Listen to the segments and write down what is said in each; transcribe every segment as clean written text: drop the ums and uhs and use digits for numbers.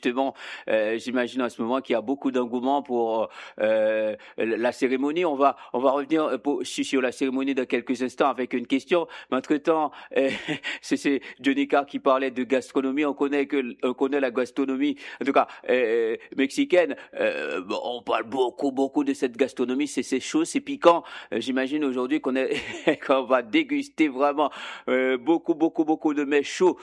justement, j'imagine en ce moment qu'il y a beaucoup d'engouement pour la cérémonie. On va revenir sur la cérémonie dans quelques instants avec une question. Mais entre-temps, c'est Johnny Carr qui parlait de gastronomie. On connaît la gastronomie, en tout cas mexicaine. Bon, on parle beaucoup de cette gastronomie. C'est chaud, c'est piquant. J'imagine aujourd'hui qu'on va déguster vraiment beaucoup de mets chauds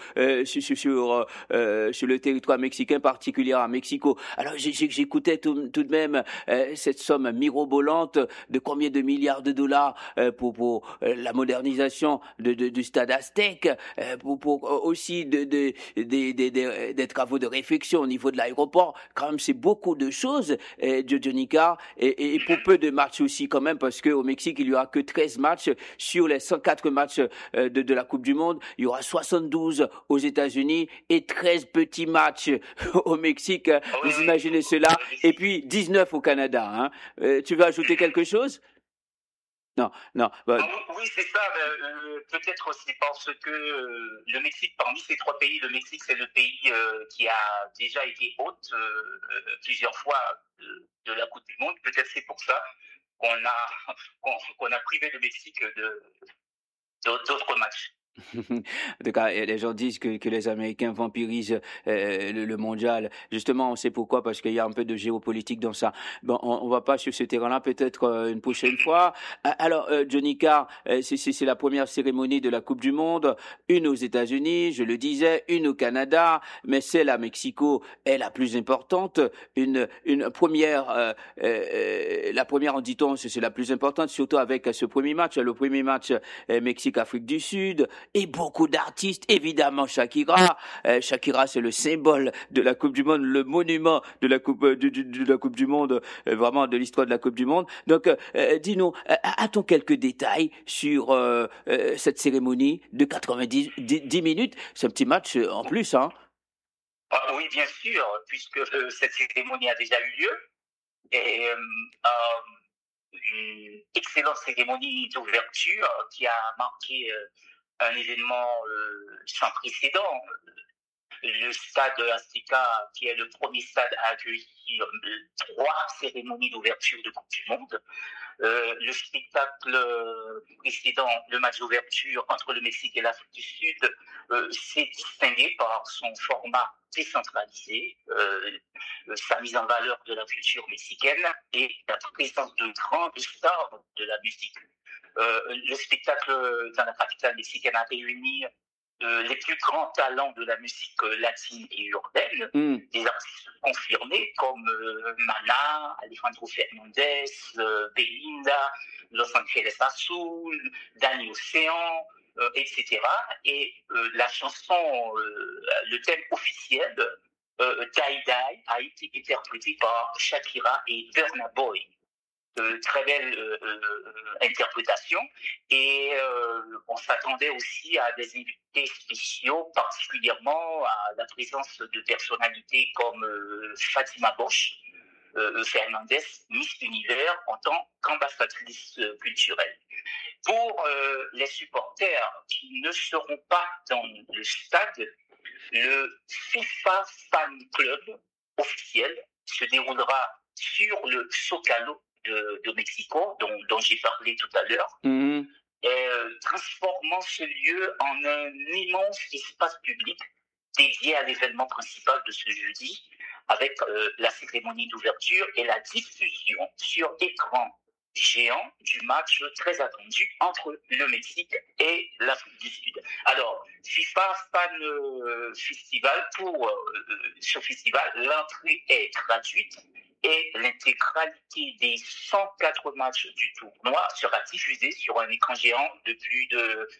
sur le territoire mexicain, particulièrement à Mexico. Alors j'écoutais tout de même cette somme mirobolante de combien de milliards de dollars pour la modernisation du stade Aztec, pour aussi des travaux de réfection au niveau de l'aéroport. Quand même, c'est beaucoup de choses, Johnny Carr, et pour peu de matchs aussi quand même, parce qu'au Mexique, il y aura que 13 matchs sur les 104 matchs de la Coupe du Monde. Il y aura 72 aux États-Unis et 13 petits matchs au Mexique. Vous imaginez cela? Et puis 19 au Canada. Hein. Tu veux ajouter quelque chose? Non. Oui, c'est ça. Peut-être aussi parce que le Mexique, parmi ces trois pays, le Mexique, c'est le pays qui a déjà été hôte plusieurs fois de la Coupe du Monde. Peut-être c'est pour ça qu'on a privé le Mexique d'autres matchs. En tout cas, les gens disent que les Américains vampirisent le mondial. Justement, on sait pourquoi, parce qu'il y a un peu de géopolitique dans ça. Bon, on va pas sur ce terrain-là, peut-être une prochaine fois. Alors, Johnny Carr, c'est la première cérémonie de la Coupe du Monde, une aux États-Unis, je le disais, une au Canada, mais celle à Mexico est la plus importante. Une première, la première, en dit-on, c'est la plus importante, surtout avec ce premier match. Le premier match, Mexique-Afrique du Sud. Et beaucoup d'artistes, évidemment Shakira. Shakira, c'est le symbole de la Coupe du Monde, le monument de la Coupe de la Coupe du Monde, vraiment de l'histoire de la Coupe du Monde. Donc, dis-nous, a-t-on quelques détails sur cette cérémonie de 10 minutes? C'est un petit match en plus, hein? Oui, bien sûr, puisque cette cérémonie a déjà eu lieu. Et une excellente cérémonie d'ouverture qui a marqué un événement sans précédent. Le stade Azteca, qui est le premier stade à accueillir 3 cérémonies d'ouverture de Coupe du Monde. Le spectacle précédent, le match d'ouverture entre le Mexique et l'Afrique du Sud, s'est distingué par son format décentralisé, sa mise en valeur de la culture mexicaine et la présence de grandes stars de la musique. Le spectacle dans la capitale mexicaine a réuni les plus grands talents de la musique latine et urbaine, des artistes confirmés comme Maná, Alejandro Fernández, Belinda, Los Angeles Azul, Dani Océan, etc. Et la chanson, le thème officiel, Die Die, a été interprété par Shakira et Burna Boy. Très belle interprétation et on s'attendait aussi à des invités spéciaux, particulièrement à la présence de personnalités comme Fatima Bosch Fernandez, Miss Univers, en tant qu'ambassadrice culturelle. Pour les supporters qui ne seront pas dans le stade, le FIFA Fan Club officiel se déroulera sur le Zócalo de Mexico, dont j'ai parlé tout à l'heure, transformant ce lieu en un immense espace public dédié à l'événement principal de ce jeudi, avec la cérémonie d'ouverture et la diffusion sur écran géant du match très attendu entre le Mexique et l'Afrique du Sud. Alors, FIFA Fan Festival, pour ce festival, l'entrée est gratuite et l'intégralité des 104 matchs du tournoi sera diffusée sur un écran géant de plus de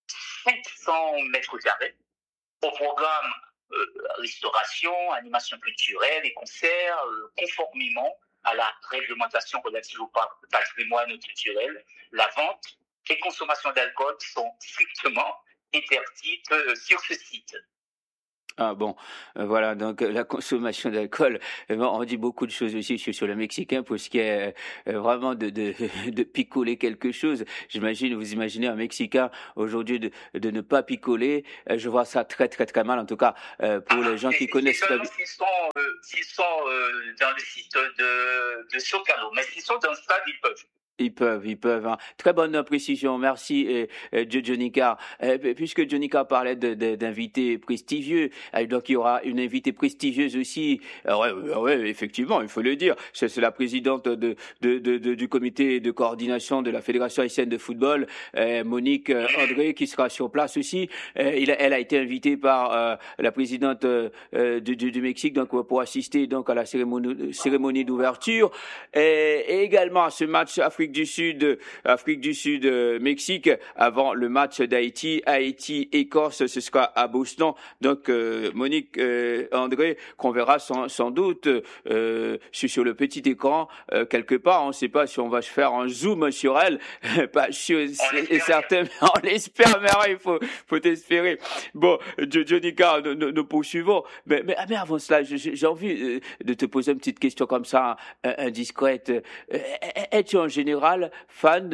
500 mètres carrés. Au programme, restauration, animation culturelle et concerts, conformément à la réglementation relative au patrimoine culturel, la vente et consommation d'alcool sont strictement interdites sur ce site. Ah bon, voilà, donc la consommation d'alcool, bon, on dit beaucoup de choses aussi sur le Mexicain pour ce qui est vraiment de picoler quelque chose. J'imagine, vous imaginez un Mexicain aujourd'hui de ne pas picoler, je vois ça très très très mal, en tout cas pour les gens qui C'est connaissent pas seulement bien. s'ils sont dans le site de Socalo, mais s'ils sont dans le stade, ils peuvent. Ils peuvent. Hein. Très bonne précision, merci Johnny Carr. Puisque Johnny Carr parlait d'invités prestigieux, donc il y aura une invitée prestigieuse aussi. Ouais, effectivement, il faut le dire. C'est la présidente du comité de coordination de la Fédération haïtienne de football, Monique André, qui sera sur place aussi. Elle a été invitée par la présidente du Mexique donc pour assister donc à la cérémonie d'ouverture et également à ce match Afrique du Sud, Mexique, avant le match Haïti-Écosse, ce sera à Boston. Donc Monique André, qu'on verra sans doute sur le petit écran quelque part. On ne sait pas si on va se faire un zoom sur elle, pas sûr et certain, mais on l'espère, mais il faut espérer. Bon, Johnny Carr, nous poursuivons. Mais avant cela, j'ai envie de te poser une petite question comme ça, indiscrète. Es-tu en général fan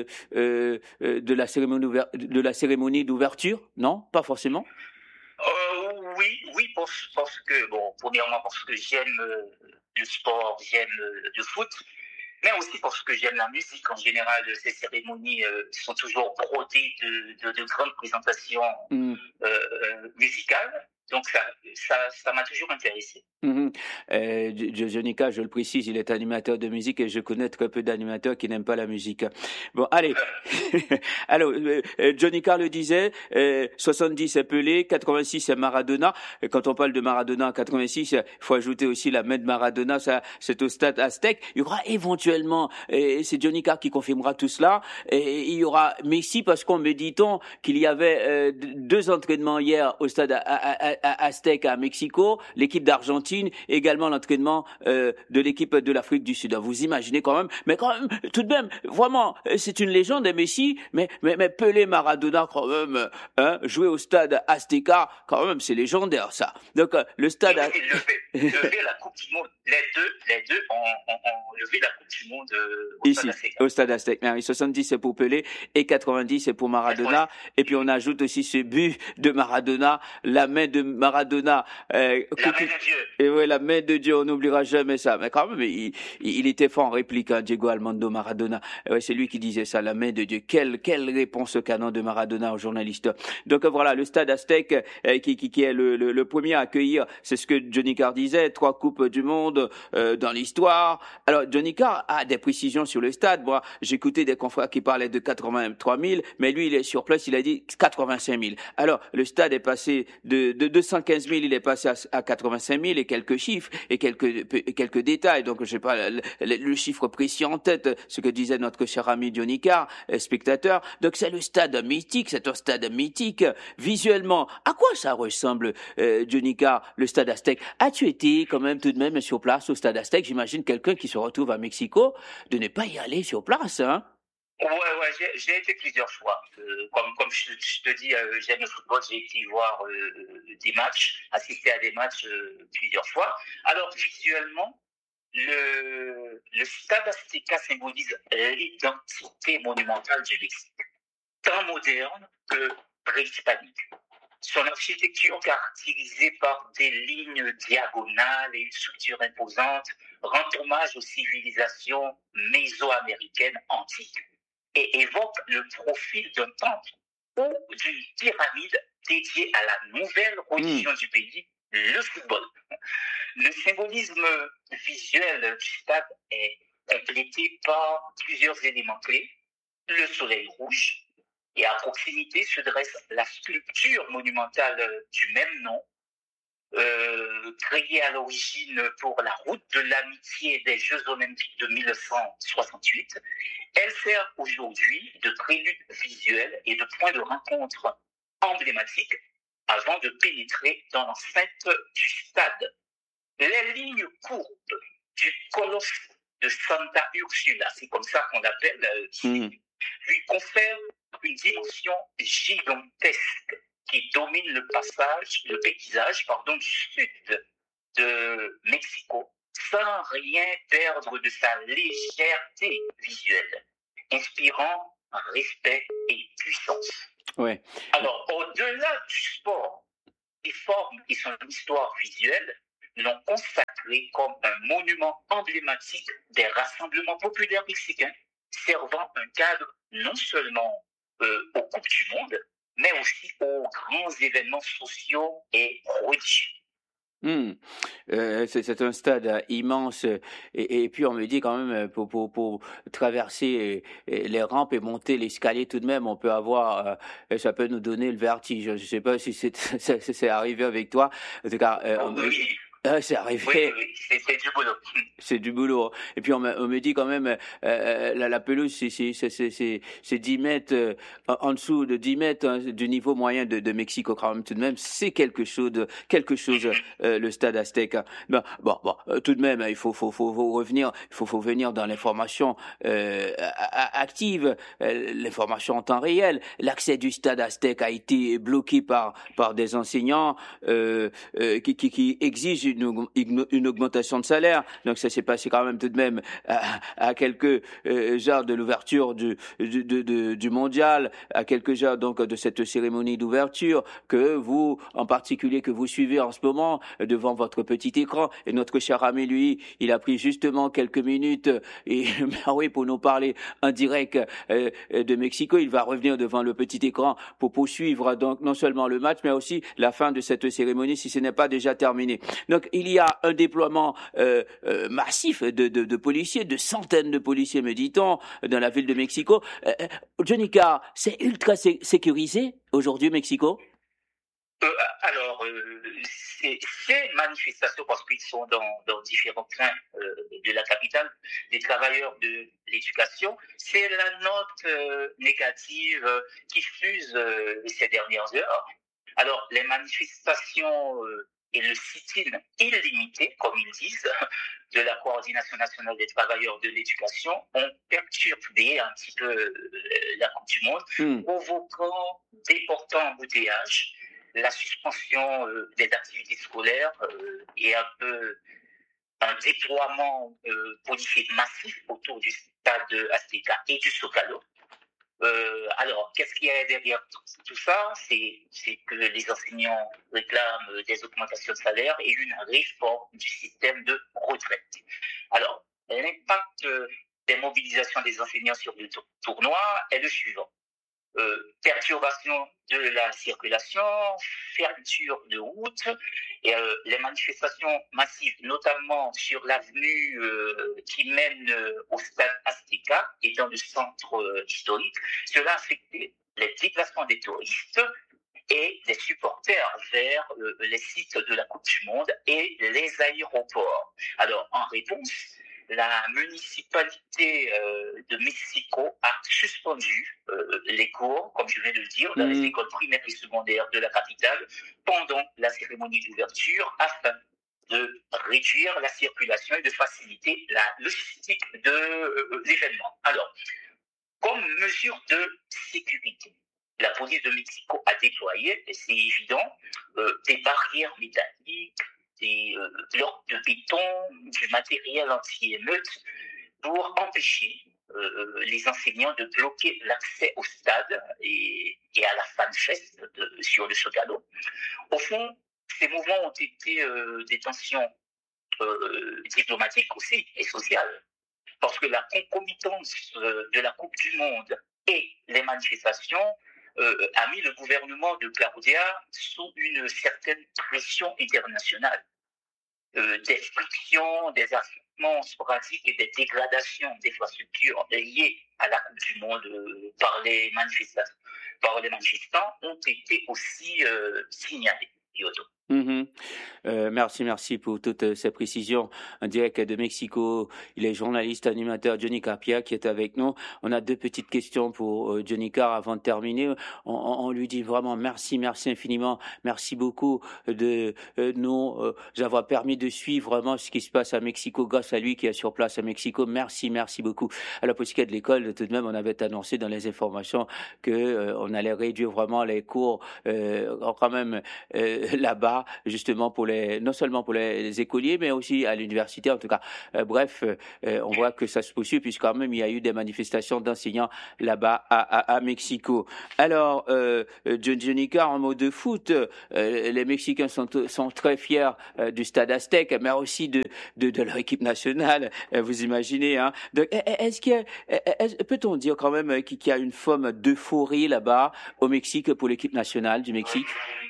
de la cérémonie d'ouverture? Non, pas forcément. Oui, parce que, bon, premièrement, parce que j'aime le sport, j'aime le foot, mais aussi parce que j'aime la musique. En général, ces cérémonies sont toujours brodées de grandes présentations Mm. musicales. Donc, ça m'a toujours intéressé. Mhm. Jonica, je le précise, il est animateur de musique et je connais très peu d'animateurs qui n'aiment pas la musique. Bon, allez. Alors, Johnny Carr le disait, 70 c'est Pelé, 86 c'est Maradona. Et quand on parle de Maradona en 86, il faut ajouter aussi la main de Maradona, ça, c'est au stade Aztec. Il y aura éventuellement, c'est Johnny Carr qui confirmera tout cela, et il y aura Messi parce qu'on me dit-on qu'il y avait 2 entraînements hier au stade Aztec à Mexico, l'équipe d'Argentine, également l'entraînement de l'équipe de l'Afrique du Sud. Vous imaginez quand même, mais quand même, tout de même, vraiment, c'est une légende, Messi, mais Pelé, Maradona, quand même, hein, jouer au stade Azteca, quand même, c'est légendaire, ça. Donc, le stade... lever la Coupe du Monde. Les deux ont levé la Coupe du Monde au Ici, stade Azteca. au stade Azteca. 70 c'est pour Pelé et 90 c'est pour Maradona. Et puis on ajoute aussi ce but de Maradona, la main de Maradona. La main de Dieu. Et ouais, la main de Dieu, on n'oubliera jamais ça. Mais quand même, il était fort en réplique, hein, Diego Armando Maradona. Ouais, c'est lui qui disait ça, la main de Dieu. Quelle réponse au canon de Maradona aux journalistes. Donc voilà, le stade Aztec qui est le premier à accueillir, c'est ce que Johnny Carr disait, 3 coupes du monde dans l'histoire. Alors Johnny Carr a des précisions sur le stade. Moi, j'écoutais des confrères qui parlaient de 83 000, mais lui, il est sur place, il a dit 85 000. Alors, le stade est passé de 215 000, il est passé à 85 000 et quelques chiffres et quelques détails. Donc, je sais pas le chiffre précis en tête, ce que disait notre cher ami Johnny Carr, spectateur. Donc, c'est le stade mythique, c'est un stade mythique. Visuellement, à quoi ça ressemble, Johnny Carr, le stade Aztec? As-tu été quand même tout de même sur place au stade Aztec? J'imagine quelqu'un qui se retrouve à Mexico de ne pas y aller sur place, hein? Ouais, j'ai été plusieurs fois. Comme je te dis, j'aime le football, j'ai été voir des matchs, assister à des matchs plusieurs fois. Alors, visuellement, le stade Azteca symbolise l'identité monumentale du Mexique, tant moderne que préhispanique. Son architecture caractérisée par des lignes diagonales et une structure imposante rend hommage aux civilisations mésoaméricaines antiques et évoque le profil d'un temple ou d'une pyramide dédiée à la nouvelle religion du pays, le football. Le symbolisme visuel du stade est complété par plusieurs éléments clés. Le soleil rouge, et à proximité se dresse la sculpture monumentale du même nom, créée à l'origine pour la route de l'amitié des Jeux olympiques de 1968. Elle sert aujourd'hui de prélude visuel et de point de rencontre emblématique avant de pénétrer dans l'enceinte du stade. Les lignes courbes du colosse de Santa Ursula, c'est comme ça qu'on l'appelle, lui confèrent une dimension gigantesque qui domine le paysage, du sud de Mexico, sans rien perdre de sa légèreté visuelle, inspirant respect et puissance. Ouais. Alors, au-delà du sport, les formes et son histoire visuelle l'ont consacré comme un monument emblématique des rassemblements populaires mexicains, servant un cadre non seulement aux Coupes du Monde, mais aussi aux grands événements sociaux et religieux. C'est un stade immense et puis on me dit quand même pour traverser les rampes et monter l'escalier tout de même on peut avoir ça peut nous donner le vertige. Je sais pas si c'est arrivé avec toi. En tout cas, Oui, c'est arrivé. oui, c'est du boulot. C'est du boulot. Et puis on me dit quand même la pelouse c'est 10 mètres en dessous de 10 mètres hein, du niveau moyen de Mexico quand même tout de même c'est quelque chose le stade Azteca. Bon tout de même il faut revenir faut venir dans l'information active l'information en temps réel. L'accès du stade Azteca a été bloqué par des enseignants qui exigent une augmentation de salaire. Donc ça s'est passé quand même tout de même à quelques heures de l'ouverture du mondial, à quelques heures donc de cette cérémonie d'ouverture que vous, en particulier, que vous suivez en ce moment devant votre petit écran. Et notre cher ami, lui, il a pris justement quelques minutes et oui, pour nous parler en direct de Mexico. Il va revenir devant le petit écran pour poursuivre donc non seulement le match, mais aussi la fin de cette cérémonie si ce n'est pas déjà terminé. Donc il y a un déploiement massif de policiers, de centaines de policiers, me dit-on, dans la ville de Mexico. Johnny Carr, c'est ultra sécurisé aujourd'hui, Mexico? Alors, ces manifestations, parce qu'ils sont dans différents points de la capitale, des travailleurs de l'éducation, c'est la note négative qui fuse ces dernières heures. Alors, les manifestations et le sit-in illimité, comme ils disent, de la Coordination nationale des travailleurs de l'éducation ont perturbé un petit peu la Coupe du Monde, provoquant d'importants embouteillages, la suspension des activités scolaires et un déploiement policier massif autour du stade Azteca et du Zócalo. Alors, qu'est-ce qu'il y a derrière tout ça? C'est que les enseignants réclament des augmentations de salaire et une réforme du système de retraite. Alors, l'impact des mobilisations des enseignants sur le tournoi est le suivant. Perturbation de la circulation, fermeture de routes, et les manifestations massives, notamment sur l'avenue qui mène au stade Azteca et dans le centre historique. Cela a affecté les déplacements des touristes et des supporters vers les sites de la Coupe du Monde et les aéroports. Alors, en réponse, la municipalité de Mexico a suspendu les cours, comme je viens de le dire, dans les écoles primaires et secondaires de la capitale pendant la cérémonie d'ouverture afin de réduire la circulation et de faciliter la logistique de l'événement. Alors, comme mesure de sécurité, la police de Mexico a déployé, et c'est évident, des barrières métalliques, des blocs de béton, du matériel anti-émeute pour empêcher les enseignants de bloquer l'accès au stade et à la fanfest sur le Zócalo. Au fond, ces mouvements ont été des tensions diplomatiques aussi et sociales, parce que la concomitance de la Coupe du Monde et les manifestations a mis le gouvernement de Claudia sous une certaine pression internationale. Des frictions, des affrontements sporadiques et des dégradations d'infrastructures liées à la Coupe du Monde par les manifestants ont été aussi signalés. Mhm. Merci pour toutes ces précisions. En direct de Mexico, il est journaliste animateur Johnny Carpia qui est avec nous. On a deux petites questions pour Johnny Car avant de terminer. On lui dit vraiment merci infiniment, merci beaucoup de nous avoir permis de suivre vraiment ce qui se passe à Mexico grâce à lui qui est sur place à Mexico. Merci beaucoup. Alors pour ce qui est de l'école, tout de même, on avait annoncé dans les informations que on allait réduire vraiment les cours quand même là-bas justement pour non seulement pour les écoliers, mais aussi à l'université en tout cas. On voit que ça se poursuit puisque quand même il y a eu des manifestations d'enseignants là-bas à Mexico. Alors, Johnny Carr, en mot de foot, les Mexicains sont très fiers du stade Aztec, mais aussi de leur équipe nationale, vous imaginez. Hein. Donc, peut-on dire quand même qu'il y a une forme d'euphorie là-bas au Mexique pour l'équipe nationale du Mexique?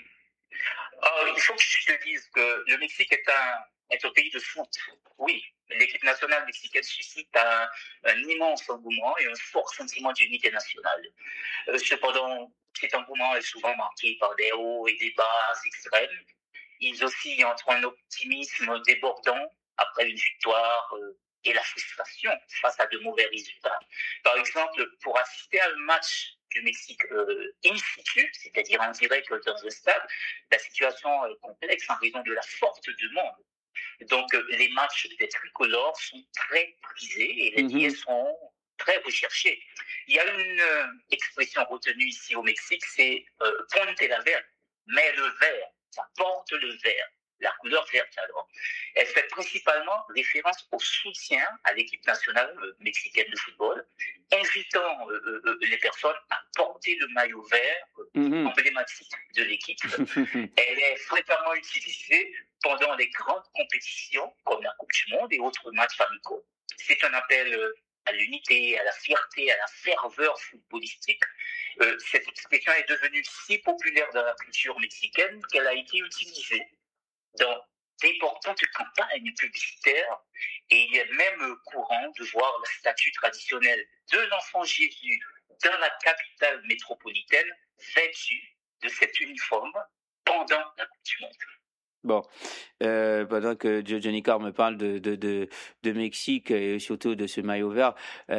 Il faut que je te dise que le Mexique est un pays de foot. Oui, l'équipe nationale mexicaine suscite un immense engouement et un fort sentiment d'unité nationale. Cependant, cet engouement est souvent marqué par des hauts et des bas extrêmes. Ils oscillent entre un optimisme débordant après une victoire et la frustration face à de mauvais résultats. Par exemple, pour assister à un match du Mexique in situ, c'est-à-dire en direct dans un stade, la situation est complexe en raison de la forte demande. Donc, les matchs des tricolores sont très prisés et les billets sont très recherchés. Il y a une expression retenue ici au Mexique, c'est ponte la verte, mais le vert, ça porte le vert, la couleur verte alors. Elle fait principalement référence au soutien à l'équipe nationale mexicaine de football, invitant les personnes à porter le maillot vert emblématique de l'équipe. Elle est fréquemment utilisée pendant les grandes compétitions comme la Coupe du Monde et autres matchs amicaux. C'est un appel à l'unité, à la fierté, à la ferveur footballistique. Cette expression est devenue si populaire dans la culture mexicaine qu'elle a été utilisée dans d'importantes campagnes publicitaires et il est même courant de voir la statue traditionnelle de l'enfant Jésus dans la capitale métropolitaine vêtue de cet uniforme pendant la Coupe du Monde. Bon, pendant que Johnny Carr me parle de Mexique et surtout de ce maillot vert,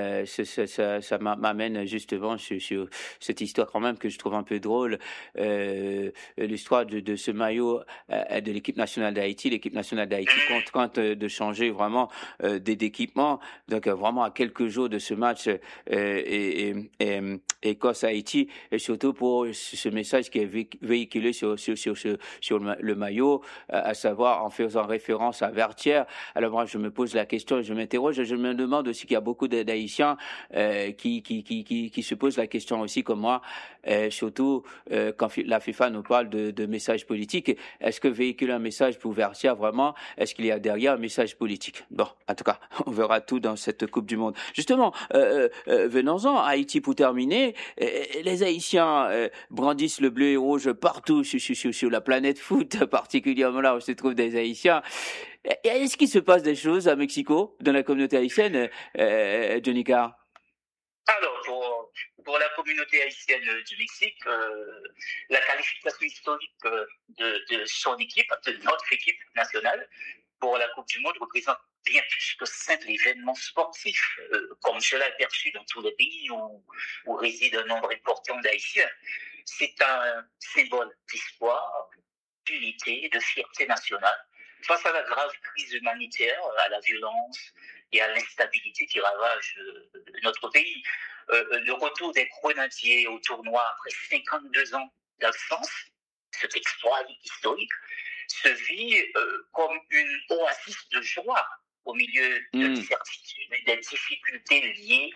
ça m'amène justement sur cette histoire quand même que je trouve un peu drôle, l'histoire de ce maillot de l'équipe nationale d'Haïti. L'équipe nationale d'Haïti compte de changer vraiment d'équipement, donc vraiment à quelques jours de ce match Écosse-Haïti, et surtout pour ce message qui est véhiculé sur le maillot, à savoir en faisant référence à Vertières. Alors moi, je me pose la question, je m'interroge, je me demande aussi qu'il y a beaucoup d'Haïtiens qui se posent la question aussi comme moi, surtout quand la FIFA nous parle de messages politiques. Est-ce que véhiculer un message pour Vertières, vraiment, est-ce qu'il y a derrière un message politique? Bon, en tout cas, on verra tout dans cette Coupe du Monde. Justement, venons-en à Haïti pour terminer. Les Haïtiens brandissent le bleu et rouge partout sur la planète foot, particulièrement là où se trouvent des Haïtiens. Est-ce qu'il se passe des choses à Mexico, dans la communauté haïtienne, Johnny Carr? Alors, pour la communauté haïtienne du Mexique, la qualification historique de son équipe, de notre équipe nationale, pour la Coupe du Monde représente bien plus que simple événement sportif, comme cela est perçu dans tous les pays où réside un nombre important d'Haïtiens. C'est un symbole d'espoir, d'unité, de fierté nationale face à la grave crise humanitaire, à la violence et à l'instabilité qui ravage notre pays. Le retour des Grenadiers au tournoi après 52 ans d'absence, cet exploit historique, se vit comme une oasis de joie au milieu de l'incertitude et des difficultés liées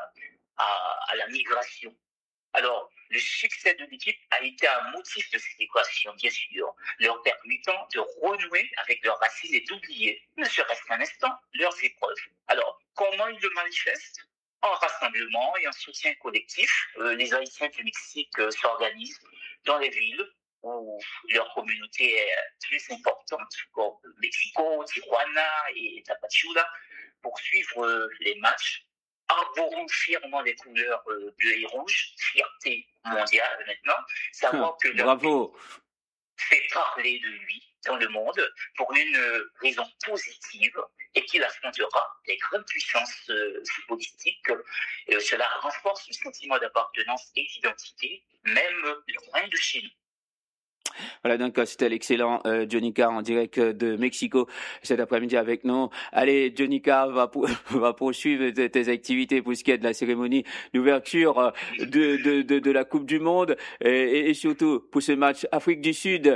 à la migration. Alors, le succès de l'équipe a été un motif de célébration, bien sûr, leur permettant de renouer avec leurs racines et d'oublier, ne serait-ce qu'un instant, leurs épreuves. Alors, comment ils le manifestent? En rassemblement et en soutien collectif, les Haïtiens du Mexique s'organisent dans les villes où leur communauté est plus importante, comme Mexico, Tijuana et Tapachula, pour suivre les matchs, arborant fièrement les couleurs bleu et rouge, fierté mondiale maintenant, savoir que leur Bravo. fait parler de lui dans le monde pour une raison positive et qu'il affrontera les grandes puissances footballistiques. Cela renforce le sentiment d'appartenance et d'identité, même loin de chez nous. Voilà, donc c'était l'excellent Johnny Carr en direct de Mexico cet après-midi avec nous. Allez, Johnny Carr va poursuivre tes activités pour ce qui est de la cérémonie d'ouverture de la Coupe du Monde et surtout pour ce match Afrique du Sud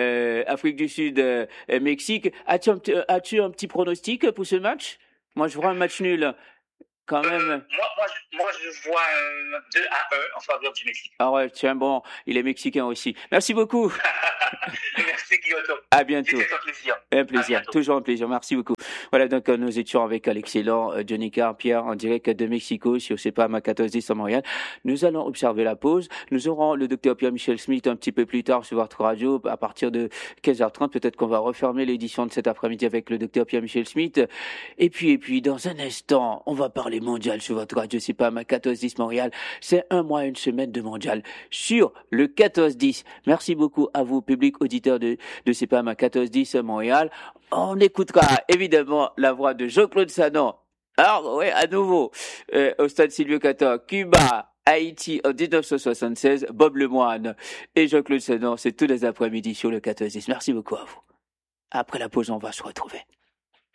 Mexique. As-tu un petit pronostic pour ce match? Moi, je vois un match nul. Quand même. Moi, je vois un 2-1 en faveur du Mexique. Ah ouais, tiens, bon, il est mexicain aussi. Merci beaucoup. Merci, Guillaume. À bientôt. C'était un plaisir. Un plaisir, toujours un plaisir. Merci beaucoup. Voilà, donc nous étions avec l'excellent Johnny Carr, Pierre, en direct de Mexico, sur CEPAM à 14-10 à Montréal. Nous allons observer la pause. Nous aurons le docteur Pierre-Michel Smith un petit peu plus tard sur votre radio, à partir de 15h30. Peut-être qu'on va refermer l'édition de cet après-midi avec le docteur Pierre-Michel Smith. Et puis, dans un instant, on va parler mondial sur votre radio CEPAM à 14-10 Montréal. C'est un mois, une semaine de mondial sur le 14-10. Merci beaucoup à vous, public auditeur de CEPAM à 14-10 Montréal. On écoutera évidemment la voix de Jean-Claude Sanon. Alors, ouais, à nouveau, au stade Silvio Cator, Cuba, Haïti en 1976, Bob Lemoine et Jean-Claude Sanon, c'est tous les après-midi sur le 14-10. Merci beaucoup à vous. Après la pause, on va se retrouver.